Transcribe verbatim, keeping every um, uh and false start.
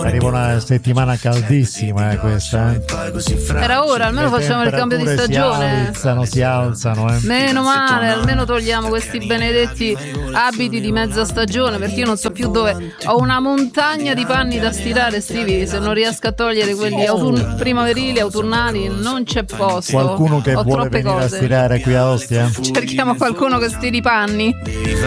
Arriva una settimana caldissima eh, questa. Eh. Era ora, almeno Le facciamo il cambio di stagione. Si alzano, si alzano. Eh. Meno male, almeno togliamo questi benedetti abiti di mezza stagione, perché io non so più dove. Ho una montagna di panni da stirare, Stevie. Se non riesco a togliere quelli autunn- primaverili, autunnali, non c'è posto. Qualcuno che Ho vuole troppe venire cose. a stirare qui a Ostia? Cerchiamo qualcuno che stiri i panni.